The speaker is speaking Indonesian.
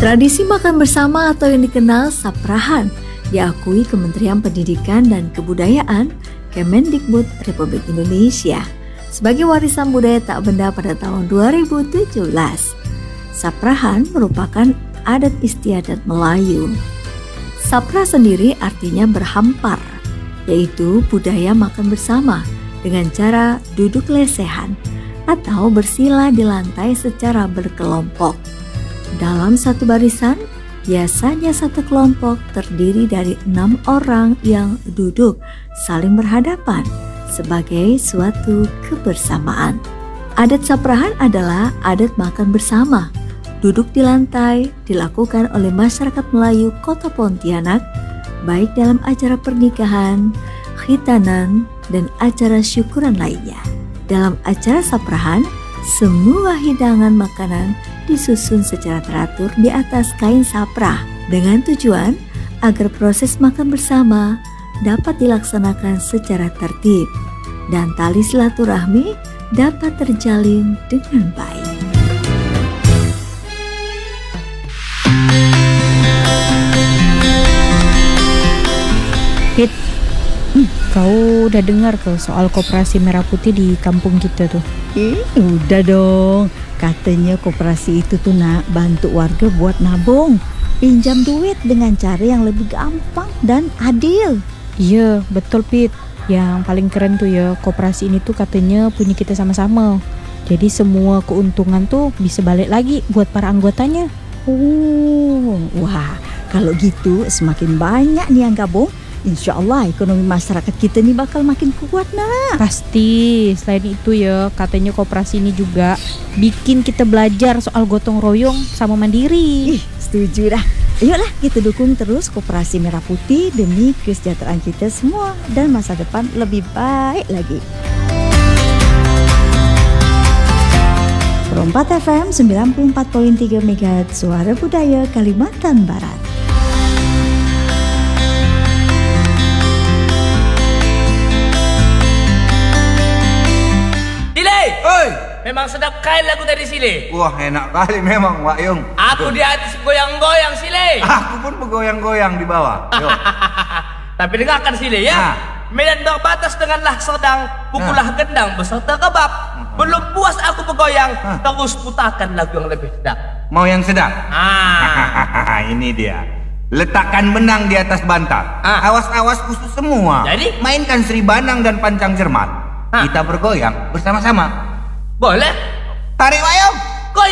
Tradisi makan bersama atau yang dikenal Saprahan diakui Kementerian Pendidikan dan Kebudayaan Kemendikbud Republik Indonesia sebagai warisan budaya tak benda pada tahun 2017. Saprahan merupakan adat istiadat Melayu. Sapra sendiri artinya berhampar, yaitu budaya makan bersama dengan cara duduk lesehan atau bersila di lantai secara berkelompok. Dalam satu barisan, biasanya satu kelompok terdiri dari 6 orang yang duduk saling berhadapan sebagai suatu kebersamaan. Adat Saprahan adalah adat makan bersama. Duduk di lantai dilakukan oleh masyarakat Melayu Kota Pontianak, baik dalam acara pernikahan, khitanan, dan acara syukuran lainnya. Dalam acara Saprahan, semua hidangan makanan disusun secara teratur di atas kain saprah dengan tujuan agar proses makan bersama dapat dilaksanakan secara tertib dan tali silaturahmi dapat terjalin dengan baik. Hit, kau udah dengar ke soal koperasi merah putih di kampung kita tuh? Udah dong. Katanya koperasi itu tuh bantu warga buat nabung, pinjam duit dengan cara yang lebih gampang dan adil. Iya, betul Pit. Yang paling keren tuh ya, koperasi ini tuh katanya punya kita sama-sama. Jadi semua keuntungan tuh bisa balik lagi buat para anggotanya. Wah, kalau gitu semakin banyak nih yang gabung, insya Allah ekonomi masyarakat kita nih bakal makin kuat, Nak. Pasti. Selain itu ya, katanya koperasi ini juga bikin kita belajar soal gotong royong sama mandiri. Setuju dah. Ayolah kita dukung terus koperasi merah putih demi kesejahteraan kita semua dan masa depan lebih baik lagi. Perompat FM 94.3 MHz Suara Budaya Kalimantan Barat. Oi, memang sedap kali lagu dari Sile. Wah, enak kali memang, Wak Yung. Aku di atas goyang-goyang Sile. Aku pun bergoyang-goyang di bawah. Yo. Tapi dengarkan Sile ya. Medan berbatas denganlah serdang, pukullah gendang beserta kebab. Belum puas aku bergoyang, terus putarkan lagu yang lebih sedap. Mau yang sedap? Ini dia. Letakkan benang di atas bantal. Awas-awas kusut semua. Jadi? Mainkan Sri Banang dan Pancang Jerman. Kita bergoyang bersama-sama. Boleh? Tarik, Wak Yung.